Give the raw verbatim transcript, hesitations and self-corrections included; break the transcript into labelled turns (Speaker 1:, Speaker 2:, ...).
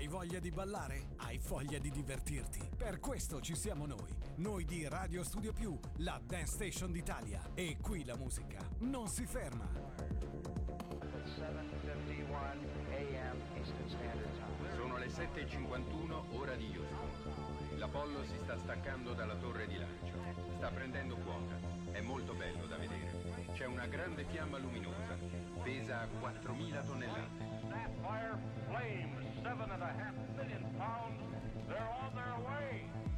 Speaker 1: voglia di ballare? Hai voglia di divertirti? Per questo ci siamo noi, noi di Radio Studio Più, la dance station d'Italia. E qui la musica non si ferma.
Speaker 2: Sono le sette e cinquantuno, ora di Houston. L'Apollo si sta staccando dalla torre di lancio. Sta prendendo quota. È molto bello da vedere. C'è una grande fiamma luminosa. Pesa quattromila tonnellate.
Speaker 3: Sapphire flames, seven and a half million pounds. They're on their way.